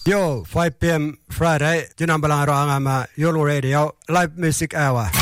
Yo, 5 p.m. Friday, Jinambalaro Angama, Yolo Radio, Live Music Hour.